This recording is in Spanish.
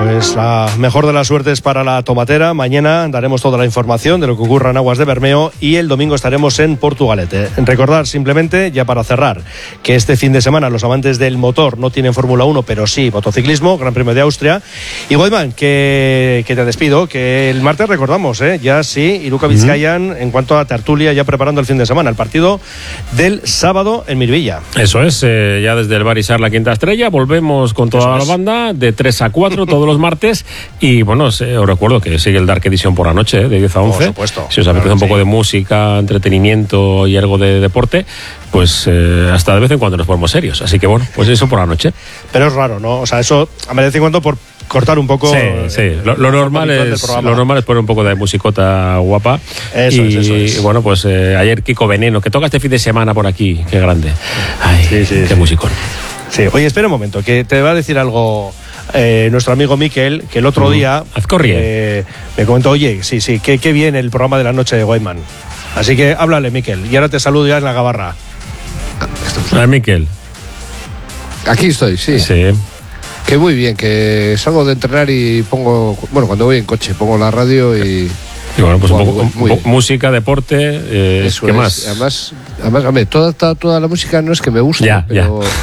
Pues la mejor de las suertes para la tomatera. Mañana daremos toda la información de lo que ocurra en Aguas de Bermeo y el domingo estaremos en Portugalete. Recordar simplemente, ya para cerrar, que este fin de semana los amantes del motor no tienen Fórmula 1, pero sí motociclismo, Gran Premio de Austria. Y Weidman, que te despido, que el martes recordamos, ya sí, y Luca Vizcayan, en cuanto a tertulia, ya preparando el fin de semana, el partido del sábado en Miribilla. Eso es, ya desde el Bar Isar La Quinta Estrella, volvemos con toda la banda de 3 a 4 todos los martes. Y bueno, os recuerdo que sigue el Dark Edition por la noche, de 10 a 11. Por supuesto. Si os apetece un poco de música, entretenimiento y algo de deporte, pues hasta de vez en cuando nos ponemos serios. Así que bueno, pues eso por la noche. Pero es raro, ¿no? O sea, eso a vez en cuando por cortar un poco. Sí. Lo normal es poner un poco de musicota guapa. Eso es. Y bueno, pues ayer Kiko Veneno, que toca este fin de semana por aquí. Qué grande. Ay, qué musicón. Sí, oye, espera un momento, que te va a decir algo nuestro amigo Miquel, que el otro día me comentó, oye, sí, qué bien el programa de la noche de Weidman. Así que háblale, Miquel, y ahora te saludo ya en la gabarra. Miquel. Aquí estoy, sí. Que muy bien, que salgo de entrenar y pongo, cuando voy en coche, pongo la radio y bueno, pues un poco música, deporte, ¿qué más? Además, toda la música no es que me guste, pero